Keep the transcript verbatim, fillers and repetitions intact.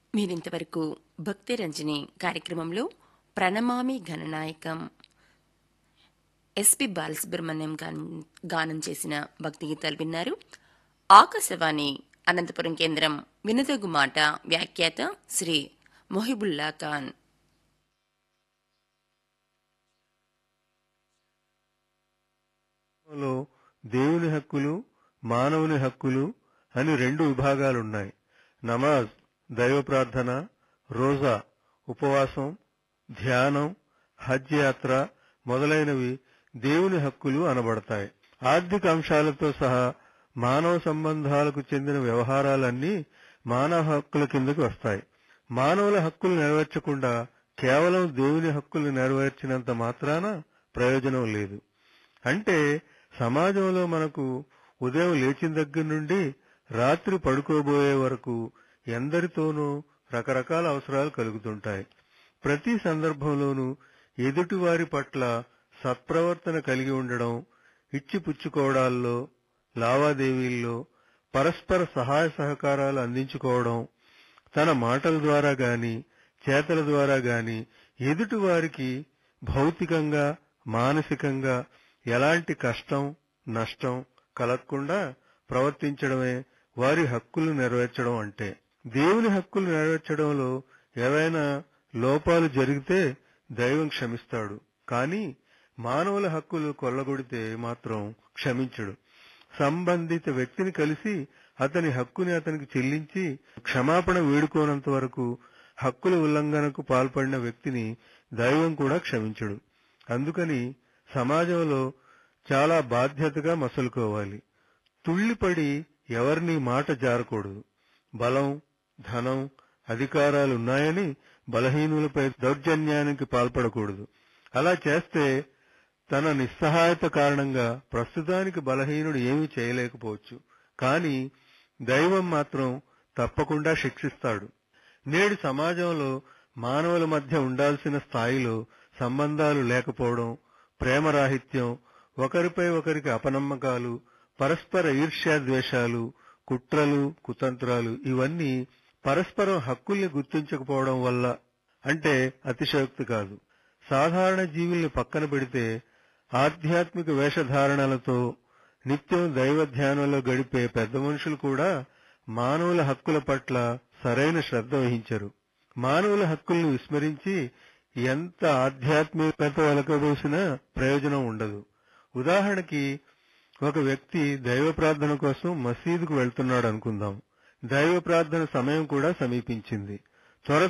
మీరింతవరకు భక్తి రంజని కార్యక్రమంలో ప్రణమామి గణనాయకం ఎస్పి బాలసుబ్రహ్మణ్యం గాన్- గానం చేసిన భక్తి గీతాలు విన్నారు. ఆకాశవాణి అనంతపురం కేంద్రం వినదగు మాట వ్యాఖ్యాత శ్రీ మొహిబుల్లా ఖాన్. లో దేవుని హక్కులు, మానవుని హక్కులు అని రెండు విభాగాలున్నాయి. నమాజ్ దైవ ప్రార్థన, రోజా ఉపవాసం, ధ్యానం, హజ్ యాత్ర మొదలైనవి దేవుని హక్కులు అనబడతాయి. ఆర్థిక అంశాలతో సహా మానవ సంబంధాలకు చెందిన వ్యవహారాలన్నీ మానవ హక్కుల కిందకు వస్తాయి. మానవుల హక్కులు నెరవేర్చకుండా కేవలం దేవుని హక్కులు నెరవేర్చినంత మాత్రాన ప్రయోజనం లేదు. అంటే సమాజంలో మనకు ఉదయం లేచిన దగ్గర నుండి రాత్రి పడుకోబోయే వరకు ఎందరితోనూ రకరకాల అవసరాలు కలుగుతుంటాయి. ప్రతి సందర్భంలోనూ ఎదుటివారి పట్ల సత్ప్రవర్తన కలిగి ఉండడం, ఇచ్చిపుచ్చుకోవడాల్లో, లావాదేవీల్లో పరస్పర సహాయ సహకారాలు అందించుకోవడం, తన మాటల ద్వారా గాని చేతల ద్వారా గాని ఎదుటివారికి భౌతికంగా మానసికంగా ఎలాంటి కష్టం నష్టం కలగకుండా ప్రవర్తించడమే వారి హక్కులు నెరవేర్చడం అంటే. దేవుని హక్కులు నెరవేర్చడంలో ఏవైనా లోపాలు జరిగితే దైవం క్షమిస్తాడు, కానీ మానవుల హక్కులు కొల్లగొడితే మాత్రం క్షమించడు. సంబంధిత వ్యక్తిని కలిసి అతని హక్కుని అతనికి చెల్లించి క్షమాపణ వేడుకోనంత వరకు హక్కుల ఉల్లంఘనకు పాల్పడిన వ్యక్తిని దైవం కూడా క్షమించడు. అందుకని సమాజంలో చాలా బాధ్యతగా మసలుకోవాలి. తుళ్లిపడి ఎవరినీ మాట జారకూడదు. బలం, ధనం, అధికారాలున్నాయని బలహీనులపై దౌర్జన్యానికి పాల్పడకూడదు. అలా చేస్తే తన నిస్సహాయత కారణంగా ప్రస్తుతానికి బలహీనుడు ఏమీ చేయలేకపోవచ్చు, కానీ దైవం మాత్రం తప్పకుండా శిక్షిస్తాడు. నేడు సమాజంలో మానవుల మధ్య ఉండాల్సిన స్థాయిలో సంబంధాలు లేకపోవడం, ప్రేమరాహిత్యం, ఒకరిపై ఒకరికి అపనమ్మకాలు, పరస్పర ఈర్ష్యాద్వేషాలు, కుట్రలు, కుతంత్రాలు ఇవన్నీ పరస్పరం హక్కుల్ని గుర్తించకపోవడం వల్ల. అంటే అతిశయోక్తి కాదు. సాధారణ జీవుల్ని పక్కన పెడితే ఆధ్యాత్మిక వేషధారణలతో నిత్యం దైవ ధ్యానంలో గడిపే పెద్ద మనుషులు కూడా మానవుల హక్కుల పట్ల సరైన శ్రద్ధ వహించరు. మానవుల హక్కుల్ని విస్మరించి ఎంత ఆధ్యాత్మికత వెలకబోసినా ప్రయోజనం ఉండదు. ఉదాహరణకి ఒక వ్యక్తి దైవ ప్రార్థన కోసం మసీదుకు వెళ్తున్నాడు అనుకుందాం. దైవ ప్రార్థన సమయం కూడా సమీపించింది. త్వర